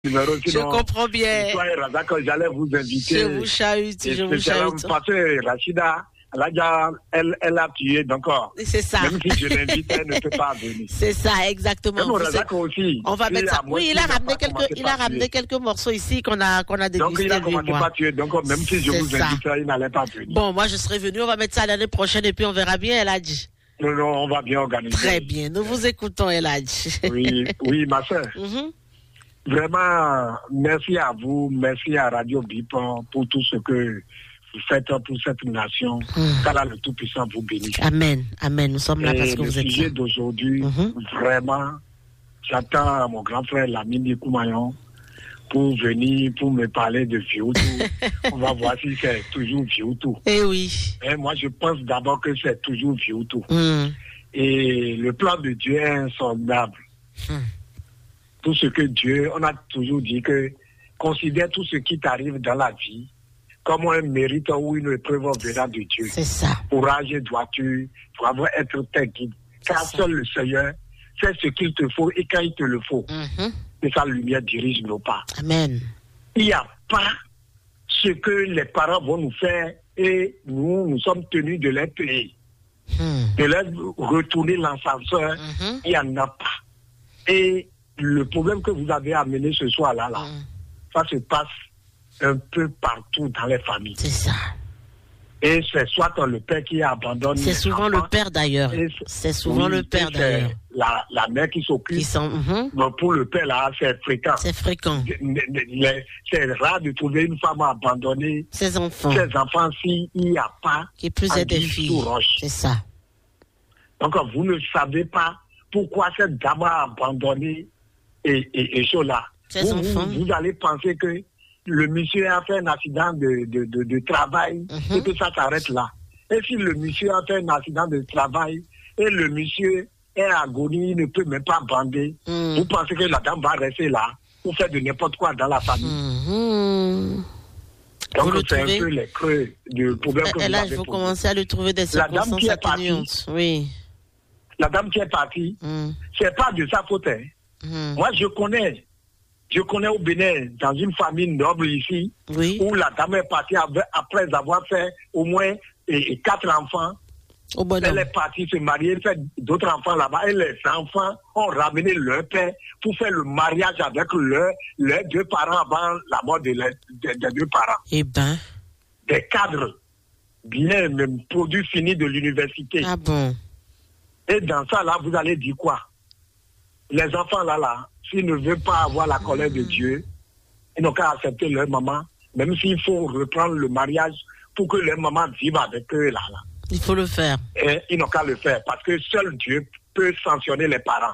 numéro. Je comprends bien. J'allais vous inviter. Je vous chahute, je vous chahute. Parce que Rachida, elle a tué, donc. C'est ça. Même si je l'invite, elle ne peut pas venir. C'est ça, exactement. Aussi. On va mettre ça. Oui, il a ramené quelques morceaux ici qu'on a dégusté. Donc, il a commencé par tuer. Donc, même si je vous invite, il n'allait pas venir. Bon, moi, je serai venu. On va mettre ça l'année prochaine et puis on verra bien, Eladji. Non, on va bien organiser. Très bien. Nous vous écoutons, Eladji. Oui, ma soeur. Vraiment, merci à vous. Merci à Radio Bip pour tout ce que vous faites pour cette nation. Qu'Allah le Tout-Puissant vous bénisse. Amen. Amen. Nous sommes là parce que vous êtes là. Le sujet d'aujourd'hui, vraiment, j'attends mon grand frère Lamine Koumayon pour venir, pour me parler de Vioutou. On va voir si c'est toujours Vioutou. Eh oui. Et moi, je pense d'abord que c'est toujours Vioutou. Et le plan de Dieu est insondable. Tout ce que Dieu, on a toujours dit que considère tout ce qui t'arrive dans la vie comme un mérite ou une épreuve venant de Dieu. C'est ça. Courage dois-tu pour avoir être tes guides. Car seul le Seigneur sait ce qu'il te faut et quand il te le faut. Et sa lumière dirige nos pas. Amen. Il n'y a pas ce que les parents vont nous faire et nous sommes tenus de les payer. De leur retourner l'ascenseur, il n'y en a pas. Et le problème que vous avez amené ce soir-là, ça se passe un peu partout dans les familles. C'est ça. Et c'est soit le père qui abandonne. C'est souvent le père d'ailleurs. C'est souvent le père d'ailleurs. La mère qui s'occupe. Donc pour le père là, c'est fréquent. C'est fréquent. C'est rare de trouver une femme abandonnée. Ses enfants. Ses enfants, s'il n'y a pas. Qui plus est des filles. C'est ça. Donc vous ne savez pas pourquoi cette dame a abandonné et cela. Vous allez penser que le monsieur a fait un accident de travail et que ça s'arrête là. Et si le monsieur a fait un accident de travail et le monsieur est agonie, il ne peut même pas bander, vous pensez que la dame va rester là pour faire de n'importe quoi dans la famille. Donc c'est un peu les creux du problème que vous avez. Là, il faut commencer à lui trouver des circonstances atténuantes. Oui. La dame qui est partie, c'est pas de sa faute. Moi, je connais au Bénin, dans une famille noble ici, où la dame est partie après avoir fait au moins 4 enfants. Elle est partie se marier, fait d'autres enfants là-bas, et les enfants ont ramené leur père pour faire le mariage avec leurs 2 parents avant la mort des 2 parents. Eh ben. Des cadres, bien, même produits finis de l'université. Ah bon? Et dans ça, là, vous allez dire quoi? Les enfants, là, s'ils ne veulent pas avoir la colère de Dieu, ils n'ont qu'à accepter leur maman, même s'il faut reprendre le mariage pour que leur maman vive avec eux, là. Il faut le faire. Et ils n'ont qu'à le faire, parce que seul Dieu peut sanctionner les parents.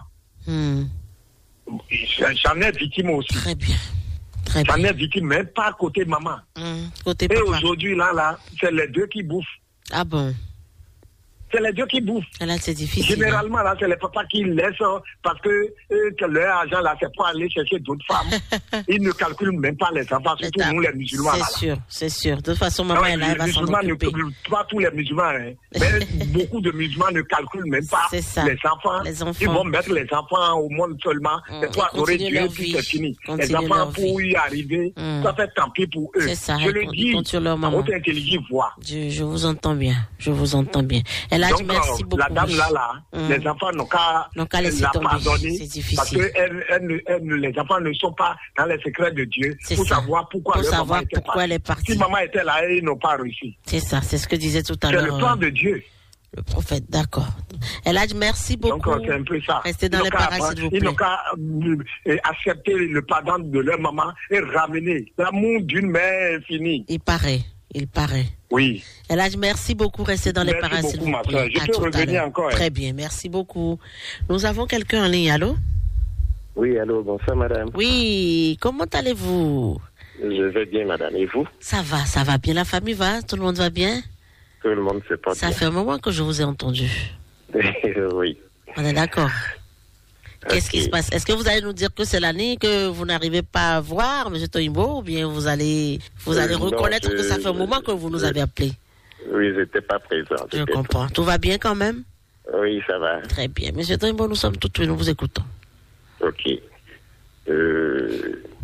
J'en ai victime aussi. Très bien. J'en ai victime, même pas côté maman. Côté papa. Et aujourd'hui, là, c'est les 2 qui bouffent. Ah bon? C'est les 2 qui bouffent. Là, c'est difficile. Généralement, là, c'est les papas qui laissent parce que leur argent, là, c'est pour aller chercher d'autres femmes. Ils ne calculent même pas les enfants, surtout nous, les musulmans. C'est sûr. De toute façon, maman, elle va s'en occuper. Pas tous les musulmans, mais beaucoup de musulmans ne calculent même pas les enfants. Ils vont mettre les enfants au monde seulement. C'est pour adorer Dieu, puis c'est fini. Les enfants, pour y arriver, ça fait tant pis pour eux. C'est ça. Je le dis, haute intelligence voix. Je vous entends bien. Donc, merci beaucoup. la dame là, les enfants n'ont qu'à laisser la tomber. pardonner. C'est difficile. Parce que les enfants ne sont pas dans les secrets de Dieu pour savoir pourquoi elle est partie. Si maman était là, ils n'ont pas réussi. C'est ça, c'est ce que disait tout à l'heure. C'est le plan de Dieu. Le prophète, d'accord. Eladji, merci beaucoup. Donc, c'est un peu ça. Restez dans les paradis, s'il vous plaît. Ils n'ont qu'à accepter le pardon de leur maman et ramener l'amour d'une mère infinie. Il paraît. Oui. Eladji, merci beaucoup. Restez dans les paradis, s'il vous plaît. Je peux revenir encore. Très bien, merci beaucoup. Nous avons quelqu'un en ligne, allô? Oui, allô, bonsoir, madame. Oui, comment allez-vous? Je vais bien, madame. Et vous? Ça va bien. La famille va? Tout le monde va bien? Tout le monde se porte bien. Ça fait un moment que je vous ai entendu. Oui. On est d'accord. Qu'est-ce qui se passe? Est-ce que vous allez nous dire que c'est l'année que vous n'arrivez pas à voir, M. Toyimbo, ou bien vous allez reconnaître que ça fait un moment que vous nous avez appelé? Oui, je n'étais pas présent. Je comprends. Tout va bien quand même? Oui, ça va. Très bien. M. Toyimbo, nous sommes tout de suite, nous vous écoutons. Ok.